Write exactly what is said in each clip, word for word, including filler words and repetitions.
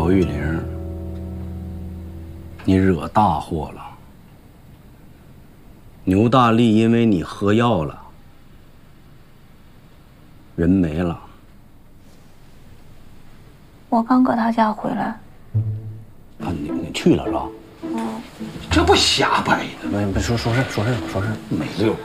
姚玉玲，你惹大祸了。牛大力因为你喝药了，人没了。 我刚搁他家回来。 啊，你你去了是吧？ 嗯。 这不瞎掰的？ 没没说说事说事说事没溜。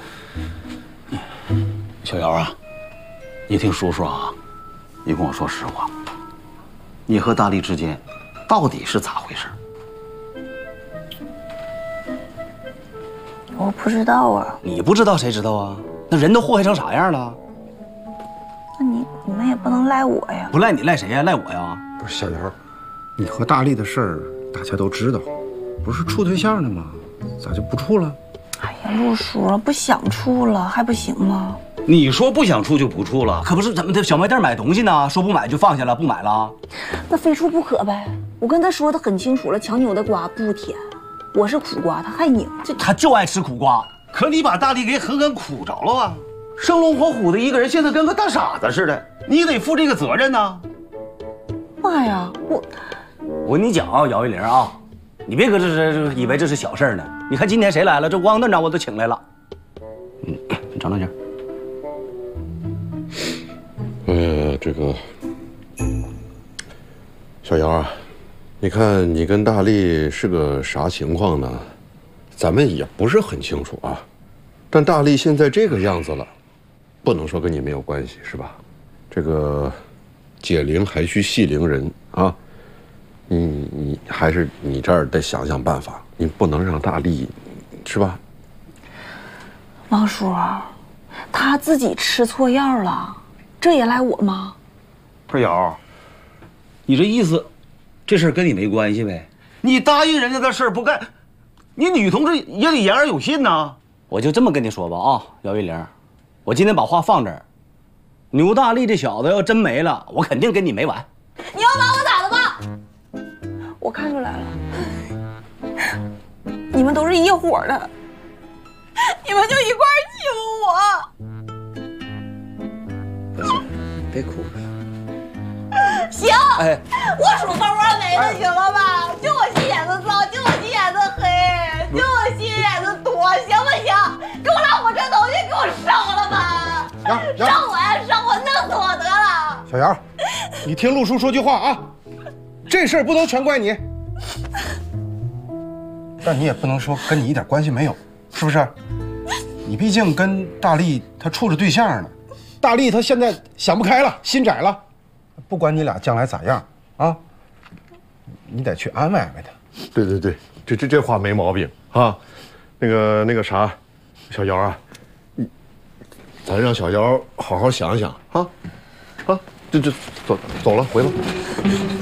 小姚啊，你听叔叔啊，你跟我说实话，你和大力之间到底是咋回事？ 我不知道啊。 你不知道谁知道啊？那人都祸害成啥样了？ 那你你们也不能赖我呀。 不赖你赖谁呀？赖我呀？ 不是小姚，你和大力的事儿大家都知道，不是处对象呢吗？咋就不处了？ 哎呀，陆叔不想处了还不行吗？ 你说不想处就不处了，可不是怎么的？小卖店买东西呢，说不买就放下了，不买了。 那非处不可呗。我跟他说的很清楚了，强扭的瓜不甜。我是苦瓜，他还拧，这他就爱吃苦瓜。可你把大力给狠狠苦着了啊！生龙活虎的一个人，现在跟个大傻子似的，你得负这个责任呐。 妈呀，我我跟你讲啊，姚玉玲啊，你别搁这这以为这是小事呢。你看今天谁来了，这汪段长我都请来了。嗯，你长两件。 呃，这个小姚啊，你看你跟大力是个啥情况呢？咱们也不是很清楚啊。但大力现在这个样子了，不能说跟你没有关系，是吧？这个解铃还须系铃人啊，你你还是你这儿得想想办法，你不能让大力，是吧？ 王叔，他自己吃错药了，这也赖我吗？ 不是瑶，你这意思，这事儿跟你没关系呗？你答应人家的事儿不干，你女同志也得言而有信呐。我就这么跟你说吧啊，姚玉玲，我今天把话放这儿，牛大力这小子要真没了，我肯定跟你没完。 你要把我咋的吧？我看出来了，你们都是一伙的，你们就一块欺负我。 不是，别哭了。 行， 哎， 我说包包没了，行了吧？就我心眼子脏，就我心眼子黑，就我心眼子多，行不行？给我拉火车头去，给我烧了吧！烧我呀，烧我，弄死我得了！ 小姚，你听陆叔说句话啊，这事儿不能全怪你，但你也不能说跟你一点关系没有，是不是？你毕竟跟大力他处着对象呢，大力他现在想不开了，心窄了。不管你俩将来咋样啊，你得去安慰安慰他。 对对对，这这这话没毛病啊。那个那个啥，小姚啊，你咱让小姚好好想想啊啊，这这走走了，回吧。